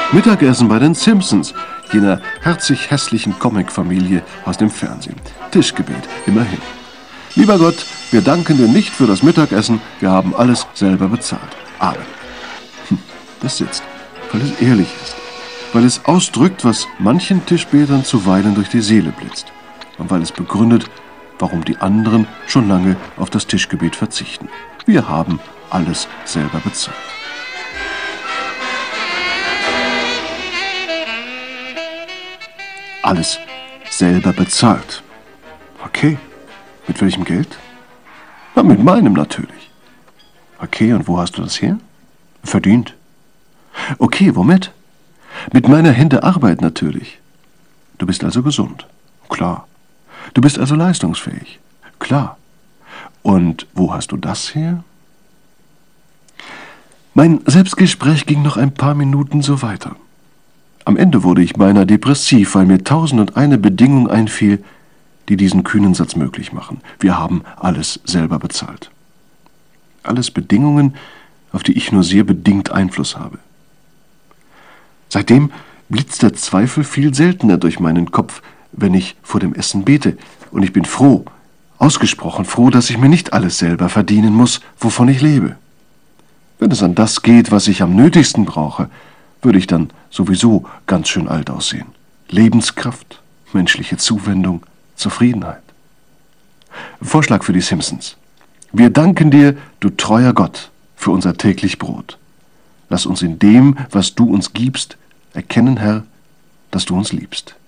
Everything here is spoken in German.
Mittagessen bei den Simpsons, jener herzig hässlichen Comicfamilie aus dem Fernsehen. Tischgebet, immerhin. Lieber Gott, wir danken dir nicht für das Mittagessen, wir haben alles selber bezahlt. Amen. Das sitzt, weil es ehrlich ist, weil es ausdrückt, was manchen Tischbetern zuweilen durch die Seele blitzt und weil es begründet, warum die anderen schon lange auf das Tischgebet verzichten. Wir haben alles selber bezahlt. Alles selber bezahlt. Okay, mit welchem Geld? Na, mit meinem natürlich. Okay, und wo hast du das her? Verdient. Okay, womit? Mit meiner Hände Arbeit natürlich. Du bist also gesund. Klar. Du bist also leistungsfähig. Klar. Und wo hast du das her? Mein Selbstgespräch ging noch ein paar Minuten so weiter. Am Ende wurde ich beinahe depressiv, weil mir 1001 Bedingung einfiel, die diesen kühnen Satz möglich machen. Wir haben alles selber bezahlt. Alles Bedingungen, auf die ich nur sehr bedingt Einfluss habe. Seitdem blitzt der Zweifel viel seltener durch meinen Kopf, wenn ich vor dem Essen bete. Und ich bin froh, ausgesprochen froh, dass ich mir nicht alles selber verdienen muss, wovon ich lebe. Wenn es an das geht, was ich am nötigsten brauche, würde ich dann sowieso ganz schön alt aussehen. Lebenskraft, menschliche Zuwendung, Zufriedenheit. Vorschlag für die Simpsons. Wir danken dir, du treuer Gott, für unser täglich Brot. Lass uns in dem, was du uns gibst, erkennen, Herr, dass du uns liebst.